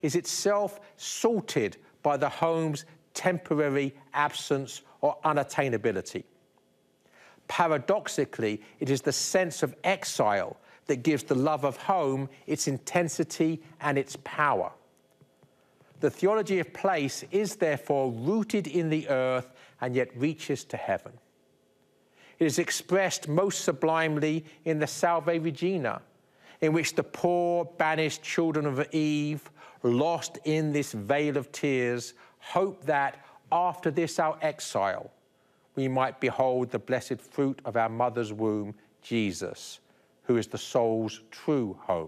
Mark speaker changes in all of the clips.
Speaker 1: is itself salted by the home's temporary absence or unattainability. Paradoxically, it is the sense of exile that gives the love of home its intensity and its power. The theology of place is therefore rooted in the earth and yet reaches to heaven. It is expressed most sublimely in the Salve Regina, in which the poor, banished children of Eve, lost in this vale of tears, hope that after this our exile, we might behold the blessed fruit of our mother's womb, Jesus, who is the soul's true home.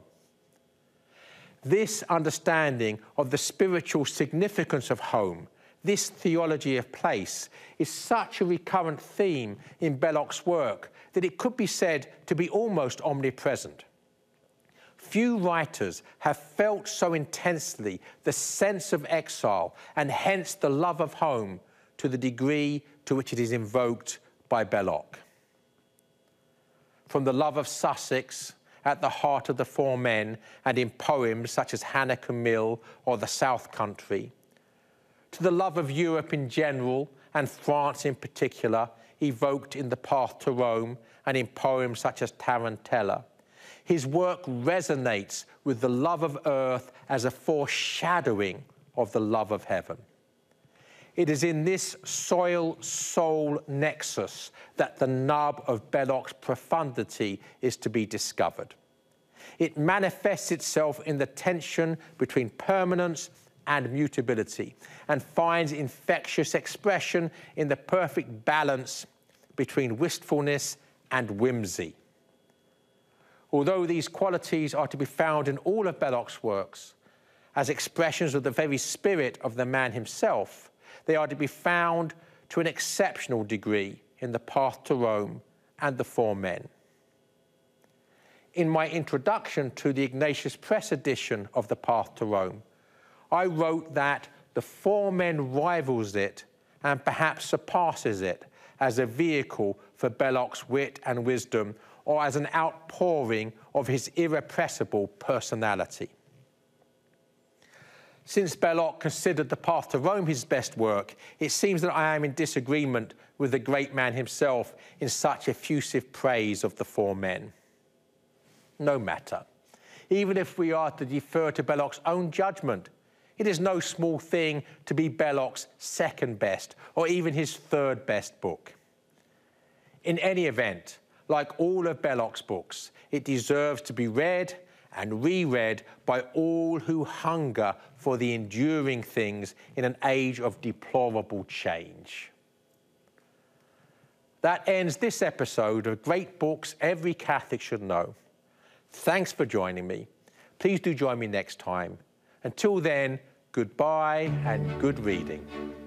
Speaker 1: This understanding of the spiritual significance of home, this theology of place, is such a recurrent theme in Belloc's work that it could be said to be almost omnipresent. Few writers have felt so intensely the sense of exile and hence the love of home to the degree to which it is invoked by Belloc. From the love of Sussex at the heart of the Four Men and in poems such as Hanekom Mill or The South Country, to the love of Europe in general and France in particular, evoked in The Path to Rome and in poems such as Tarantella, his work resonates with the love of earth as a foreshadowing of the love of heaven. It is in this soil-soul nexus that the nub of Belloc's profundity is to be discovered. It manifests itself in the tension between permanence and mutability and finds infectious expression in the perfect balance between wistfulness and whimsy. Although these qualities are to be found in all of Belloc's works as expressions of the very spirit of the man himself, they are to be found to an exceptional degree in The Path to Rome and The Four Men. In my introduction to the Ignatius Press edition of The Path to Rome, I wrote that The Four Men rivals it and perhaps surpasses it as a vehicle for Belloc's wit and wisdom, or as an outpouring of his irrepressible personality. Since Belloc considered The Path to Rome his best work, it seems that I am in disagreement with the great man himself in such effusive praise of The Four Men. No matter. Even if we are to defer to Belloc's own judgment, it is no small thing to be Belloc's second best, or even his third best book. In any event, like all of Belloc's books, it deserves to be read and reread by all who hunger for the enduring things in an age of deplorable change. That ends this episode of Great Books Every Catholic Should Know. Thanks for joining me. Please do join me next time. Until then, goodbye and good reading.